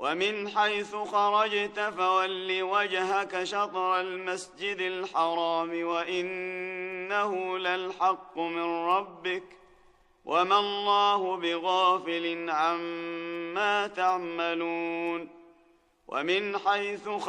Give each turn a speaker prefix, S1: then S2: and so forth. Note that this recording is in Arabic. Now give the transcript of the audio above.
S1: ومن حيث خرجت فول وجهك شطر المسجد الحرام وإنه للحق من ربك وما الله بغافل عما تعملون. ومن حيث